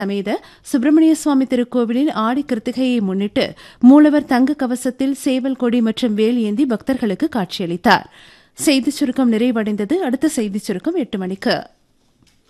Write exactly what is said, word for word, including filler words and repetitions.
சமேத சுப்பிரமணிய சுவாமி திருக்கோவிலில் ஆடி கிருத்திகையை முன்னிட்டு மூலவர் தங்க கவசத்தில் சேவல் கொடி மற்றும் வேல் ஏந்தி பக்தர்களுக்கு காட்சியளித்தார். செய்திச் சுருக்கம் நிறைவடைந்தது. அடுத்த செய்திச் சுருக்கம் எட்டு மணிக்கு.